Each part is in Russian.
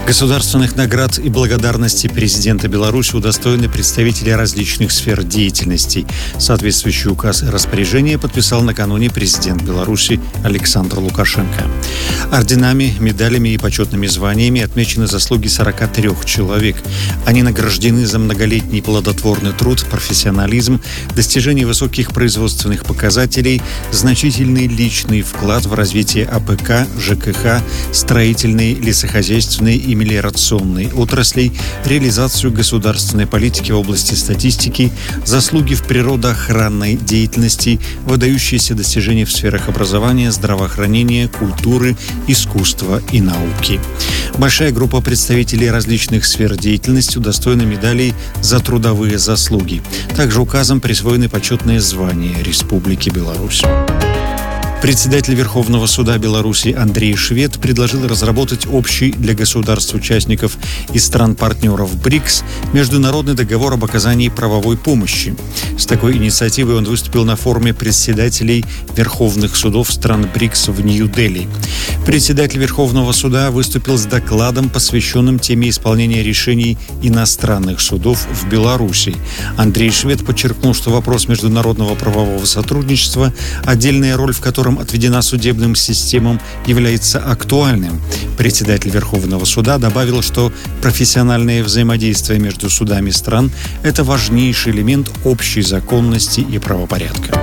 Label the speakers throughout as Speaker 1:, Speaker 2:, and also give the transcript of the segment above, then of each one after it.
Speaker 1: Государственных наград и благодарности президента Беларуси удостоены представители различных сфер деятельности. Соответствующий указ и распоряжение подписал накануне президент Беларуси Александр Лукашенко. Орденами, медалями и почетными званиями отмечены заслуги 43 человек. Они награждены за многолетний плодотворный труд, профессионализм, достижение высоких производственных показателей, значительный личный вклад в развитие АПК, ЖКХ, строительной, лесохозяйственной и мелиорационной отраслей, реализацию государственной политики в области статистики, заслуги в природоохранной деятельности, выдающиеся достижения в сферах образования, здравоохранения, культуры, искусства и науки. Большая группа представителей различных сфер деятельности удостоена медалей за трудовые заслуги. Также указом присвоены почетные звания Республики Беларусь. Председатель Верховного суда Беларуси Андрей Швед предложил разработать общий для государств-участников и стран-партнеров БРИКС международный договор об оказании правовой помощи. С такой инициативой он выступил на форуме председателей Верховных судов стран БРИКС в Нью-Дели. Председатель Верховного суда выступил с докладом, посвященным теме исполнения решений иностранных судов в Беларуси. Андрей Швед подчеркнул, что вопрос международного правового сотрудничества, отдельная роль в котором отведена судебным системам, является актуальным. Председатель Верховного суда добавил, что профессиональное взаимодействие между судами стран – это важнейший элемент общей законности и правопорядка.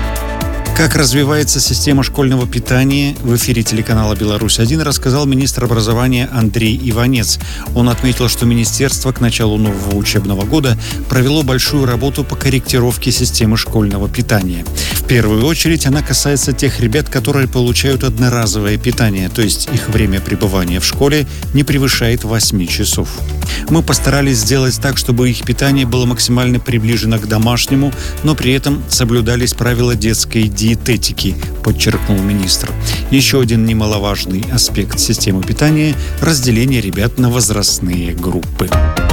Speaker 1: Как развивается система школьного питания, в эфире телеканала «Беларусь-1» рассказал министр образования Андрей Иванец. Он отметил, что министерство к началу нового учебного года провело большую работу по корректировке системы школьного питания. В первую очередь она касается тех ребят, которые получают одноразовое питание, то есть их время пребывания в школе не превышает 8 часов. Мы постарались сделать так, чтобы их питание было максимально приближено к домашнему, но при этом соблюдались правила детской диететики, подчеркнул министр. Еще один немаловажный аспект системы питания – разделение ребят на возрастные группы.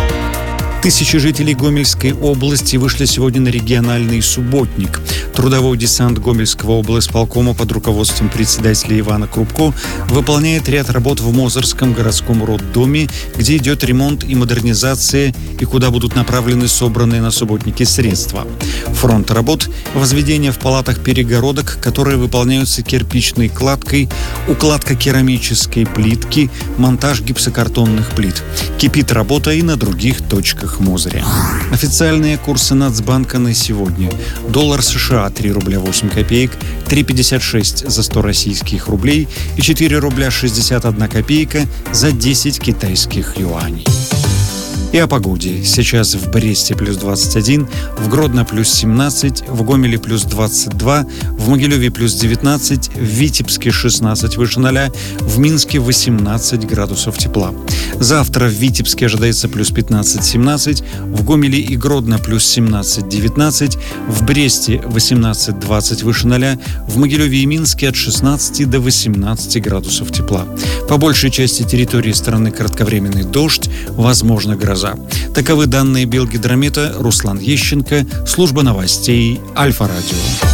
Speaker 1: Тысячи жителей Гомельской области вышли сегодня на региональный субботник. Трудовой десант Гомельского облисполкома под руководством председателя Ивана Крупко выполняет ряд работ в Мозырском городском роддоме, где идет ремонт и модернизация, и куда будут направлены собранные на субботники средства. Фронт работ – возведение в палатах перегородок, которые выполняются кирпичной кладкой, укладка керамической плитки, монтаж гипсокартонных плит. Кипит работа и на других точках Мозыря. Официальные курсы Нацбанка на сегодня. Доллар США 3 рубля 8 копеек, 3,56 за 100 российских рублей и 4 рубля 61 копейка за 10 китайских юаней. И о погоде. Сейчас в Бресте плюс 21, в Гродно плюс 17, в Гомеле плюс 22, в Могилеве плюс 19, в Витебске 16 выше 0, в Минске 18 градусов тепла. Завтра в Витебске ожидается плюс 15-17, в Гомеле и Гродно плюс 17-19, в Бресте 18-20 выше 0, в Могилеве и Минске от 16 до 18 градусов тепла. По большей части территории страны кратковременный дождь, возможно гроза. Таковы данные Белгидромета. Руслан Ещенко, служба новостей Альфа-Радио.